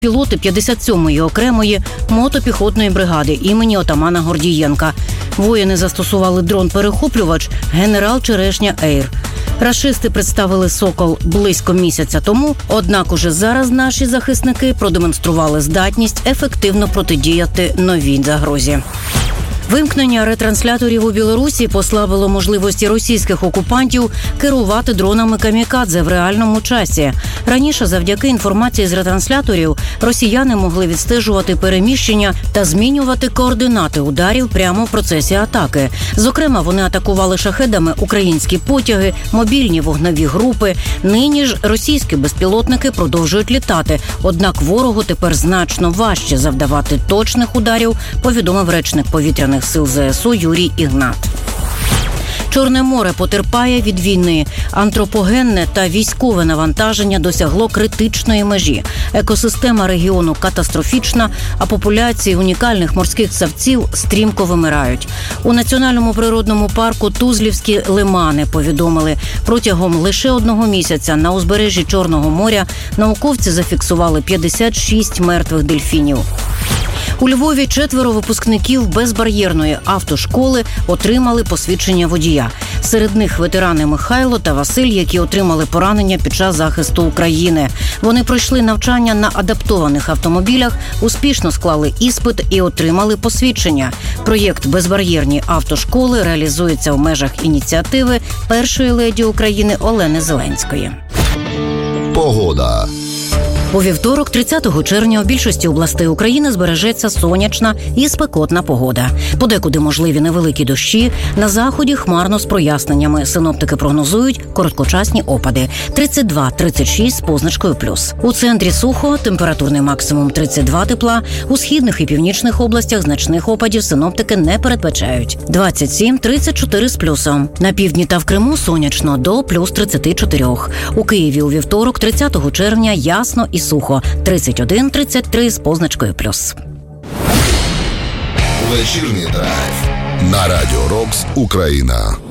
Пілоти 57-ї окремої мотопіхотної бригади імені отамана Гордієнка. Воїни застосували дрон-перехоплювач «Генерал Черешня Ейр». Рашисти представили «Сокол» близько місяця тому, однак уже зараз наші захисники продемонстрували здатність ефективно протидіяти новій загрозі. Вимкнення ретрансляторів у Білорусі послабило можливості російських окупантів керувати дронами камікадзе в реальному часі. Раніше, завдяки інформації з ретрансляторів, росіяни могли відстежувати переміщення та змінювати координати ударів прямо в процесі атаки. Зокрема, вони атакували шахедами українські потяги, мобільні вогневі групи. Нині ж російські безпілотники продовжують літати, однак ворогу тепер значно важче завдавати точних ударів, повідомив речник повітряних сил ЗСУ Юрій Ігнат. Чорне море потерпає від війни. Антропогенне та військове навантаження досягло критичної межі. Екосистема регіону катастрофічна, а популяції унікальних морських ссавців стрімко вимирають. У Національному природному парку Тузлівські лимани повідомили, протягом лише 1 місяця на узбережжі Чорного моря науковці зафіксували 56 мертвих дельфінів. У Львові 4 випускників безбар'єрної автошколи отримали посвідчення водія. Серед них ветерани Михайло та Василь, які отримали поранення під час захисту України. Вони пройшли навчання на адаптованих автомобілях, успішно склали іспит і отримали посвідчення. Проєкт «Безбар'єрні автошколи» реалізується в межах ініціативи першої леді України Олени Зеленської. Погода. У вівторок, 30 червня, у більшості областей України збережеться сонячна і спекотна погода. Подекуди можливі невеликі дощі, на заході хмарно з проясненнями. Синоптики прогнозують короткочасні опади. 32-36 з позначкою плюс. У центрі сухо, температурний максимум 32 тепла. У східних і північних областях значних опадів синоптики не передбачають. 27-34 з плюсом. На півдні та в Криму сонячно до плюс 34. У Києві у вівторок, 30 червня, ясно і сухо. 31-33 з позначкою плюс. Вечірній драйв на Радіо Рокс Україна.